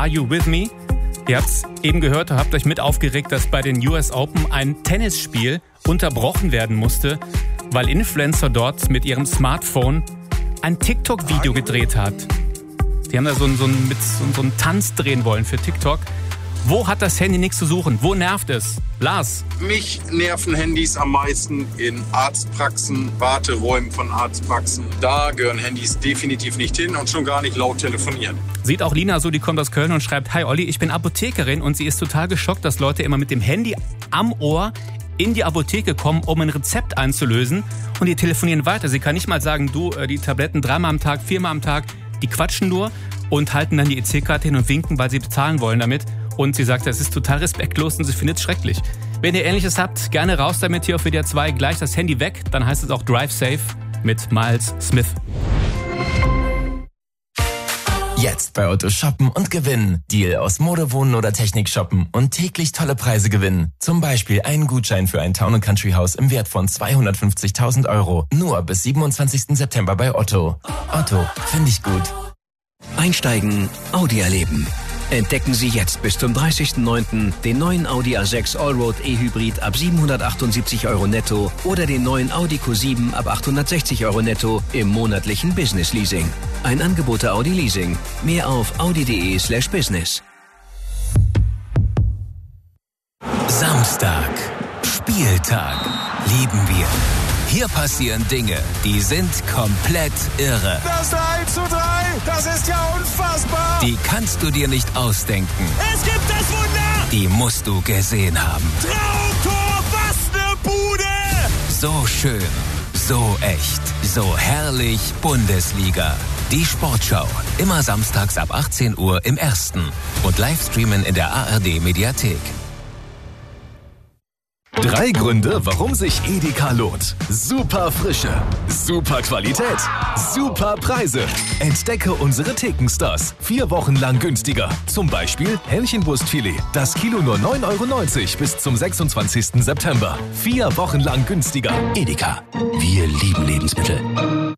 Are You With Me? Ihr habt es eben gehört, habt euch mit aufgeregt, dass bei den US Open ein Tennisspiel unterbrochen werden musste, weil Influencer dort mit ihrem Smartphone ein TikTok-Video gedreht hat. Die haben da so einen Tanz drehen wollen für TikTok. Wo hat das Handy nichts zu suchen? Wo nervt es? Lars? Mich nerven Handys am meisten in Arztpraxen, Warteräumen von Arztpraxen. Da gehören Handys definitiv nicht hin und schon gar nicht laut telefonieren. Sieht auch Lina so, die kommt aus Köln und schreibt: Hi Olli, ich bin Apothekerin und sie ist total geschockt, dass Leute immer mit dem Handy am Ohr in die Apotheke kommen, um ein Rezept einzulösen und die telefonieren weiter. Sie kann nicht mal sagen, du, die Tabletten 3-mal am Tag, 4-mal am Tag, die quatschen nur und halten dann die EC-Karte hin und winken, weil sie bezahlen wollen damit. Und sie sagt, das ist total respektlos und sie findet es schrecklich. Wenn ihr Ähnliches habt, gerne raus damit hier auf WDR 2. Gleich das Handy weg, dann heißt es auch Drive Safe mit Miles Smith. Jetzt bei Otto shoppen und gewinnen. Deal aus Mode, Wohnen oder Technik shoppen und täglich tolle Preise gewinnen. Zum Beispiel einen Gutschein für ein Town & Country Haus im Wert von 250.000 €. Nur bis 27. September bei Otto. Otto, finde ich gut. Einsteigen, Audi erleben. Entdecken Sie jetzt bis zum 30.09. den neuen Audi A6 Allroad E-Hybrid ab 778 € netto oder den neuen Audi Q7 ab 860 € netto im monatlichen Business Leasing. Ein Angebot der Audi Leasing. Mehr auf audi.de/business. Samstag. Spieltag. Lieben wir. Hier passieren Dinge, die sind komplett irre. Das 3:3, das ist ja unfassbar. Die kannst du dir nicht ausdenken. Es gibt das Wunder. Die musst du gesehen haben. Traumtor, was ne Bude. So schön, so echt, so herrlich Bundesliga. Die Sportschau, immer samstags ab 18 Uhr im Ersten und Livestreamen in der ARD Mediathek. 3 Gründe, warum sich Edeka lohnt. Super Frische, super Qualität, super Preise. Entdecke unsere Thekenstars. 4 Wochen lang günstiger. Zum Beispiel Hähnchenbrustfilet. Das Kilo nur 9,90 € bis zum 26. September. 4 Wochen lang günstiger. Edeka. Wir lieben Lebensmittel.